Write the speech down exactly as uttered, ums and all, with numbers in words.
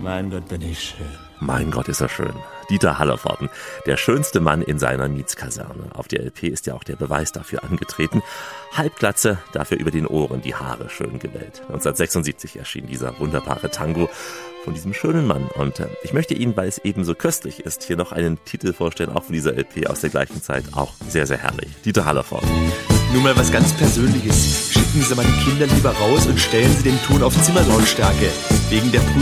Mein Gott, bin ich schön. Mein Gott, ist er schön. Dieter Hallervorden, der schönste Mann in seiner Mietskaserne. Auf der L P ist ja auch der Beweis dafür angetreten. Halbglatze, dafür über den Ohren die Haare schön gewellt. neunzehnhundertsechsundsiebzig erschien dieser wunderbare Tango von diesem schönen Mann. Und äh, ich möchte Ihnen, weil es eben so köstlich ist, hier noch einen Titel vorstellen, auch von dieser L P aus der gleichen Zeit. Auch sehr, sehr herrlich. Dieter Hallervorden. Nur mal was ganz Persönliches. Schicken Sie mal die Kinder lieber raus und stellen Sie den Ton auf Zimmerlautstärke. Wegen der Prüfung